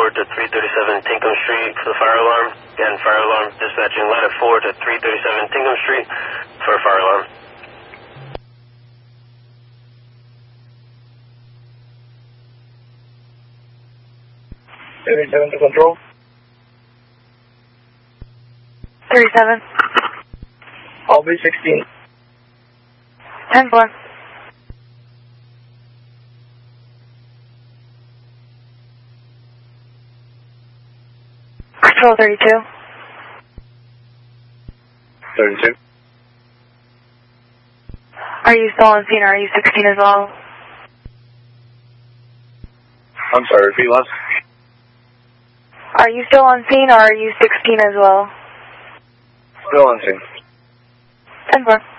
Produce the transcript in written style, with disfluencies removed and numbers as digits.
4 to 337 Tinkham Street for the fire alarm. And fire alarm dispatching line at 4 to 337 Tinkham Street for a fire alarm. 37 to control. 37. I'll be 16. 10-4. Control 32. 32. Are you still on scene or are you 16 as well? I'm sorry, repeat last. Are you still on scene or are you 16 as well? Still on scene. 10-4.